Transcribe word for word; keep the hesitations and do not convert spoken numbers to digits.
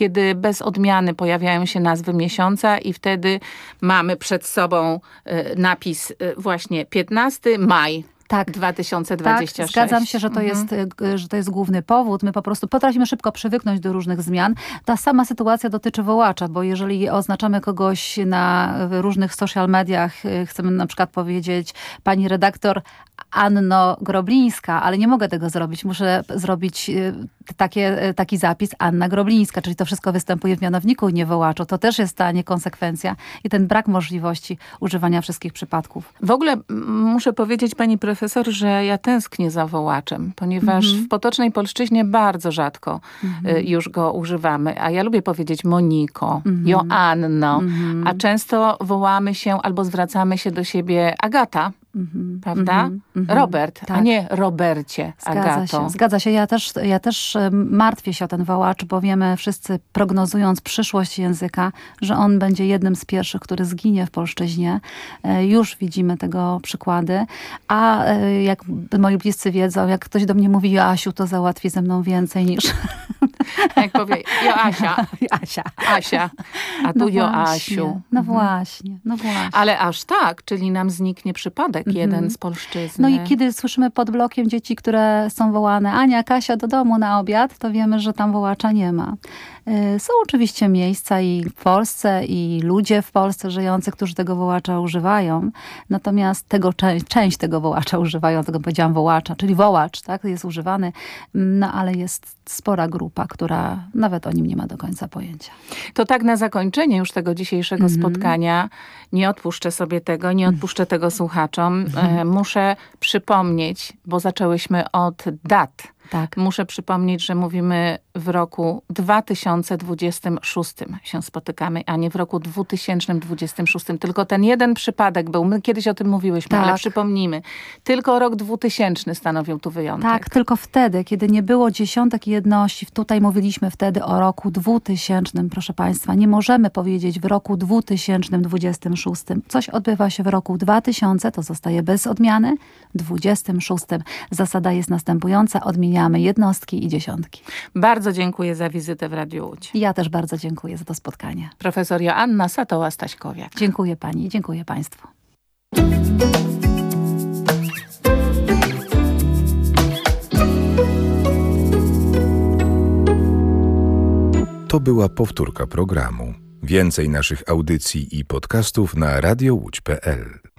kiedy bez odmiany pojawiają się nazwy miesiąca i wtedy mamy przed sobą y, napis y, właśnie piętnasty maj. Tak. dwa tysiące dwudziesty szósty. Tak, zgadzam się, że to, mhm. jest, że to jest główny powód. My po prostu potrafimy szybko przywyknąć do różnych zmian. Ta sama sytuacja dotyczy wołacza, bo jeżeli oznaczamy kogoś na różnych social mediach, chcemy na przykład powiedzieć pani redaktor Anno Groblińska, ale nie mogę tego zrobić. Muszę zrobić takie, taki zapis Anna Groblińska, czyli to wszystko występuje w mianowniku i nie wołaczu. To też jest ta niekonsekwencja i ten brak możliwości używania wszystkich przypadków. W ogóle muszę powiedzieć pani profesor, że ja tęsknię za wołaczem, ponieważ mm-hmm. w potocznej polszczyźnie bardzo rzadko mm-hmm. już go używamy. A ja lubię powiedzieć Moniko, mm-hmm. Joanno, mm-hmm. a często wołamy się albo zwracamy się do siebie Agata. Mm-hmm, prawda? Mm-hmm, Robert, tak. A nie Robercie, Zgadza Agato. Się, zgadza się. Ja też, ja też martwię się o ten wołacz, bo wiemy wszyscy, prognozując przyszłość języka, że on będzie jednym z pierwszych, który zginie w polszczyźnie. Już widzimy tego przykłady. A jak moi bliscy wiedzą, jak ktoś do mnie mówi Joasiu, to załatwi ze mną więcej niż... Jak powie Joasia. Asia. Asia. A tu no Joasiu. Właśnie, no mhm. właśnie, no właśnie. Ale aż tak, czyli nam zniknie przypadek mhm. jeden z polszczyzny. No i kiedy słyszymy pod blokiem dzieci, które są wołane Ania, Kasia do domu na obiad, to wiemy, że tam wołacza nie ma. Są oczywiście miejsca i w Polsce, i ludzie w Polsce żyjący, którzy tego wołacza używają. Natomiast tego, część, część tego wołacza używają, tego powiedziałam wołacza, czyli wołacz, tak, jest używany, no ale jest spora grupa, która nawet o nim nie ma do końca pojęcia. To tak na zakończenie już tego dzisiejszego mm-hmm. spotkania, nie odpuszczę sobie tego, nie odpuszczę tego słuchaczom. Mm-hmm. Muszę przypomnieć, bo zaczęłyśmy od dat. Tak. Muszę przypomnieć, że mówimy w roku dwa tysiące dwudziestym szóstym się spotykamy, a nie w roku dwa tysiące dwudziestym szóstym. Tylko ten jeden przypadek był. My kiedyś o tym mówiłyśmy, tak. ale przypomnijmy. Tylko rok dwutysięczny stanowił tu wyjątek. Tak, tylko wtedy, kiedy nie było dziesiątek jedności, tutaj mówiliśmy wtedy o roku dwutysięcznym, proszę państwa. Nie możemy powiedzieć w roku dwa tysiące dwudziestym szóstym. Coś odbywa się w roku dwa tysiące, to zostaje bez odmiany, dwudziestym szóstym. Zasada jest następująca, odmieniamy jednostki i dziesiątki. Bardzo dziękuję za wizytę w Radiu Łódź. Ja też bardzo dziękuję za to spotkanie. Profesor Joanna Satoła-Staśkowiak. Dziękuję pani, dziękuję państwu. To była powtórka programu. Więcej naszych audycji i podcastów na radio łódź kropka p l.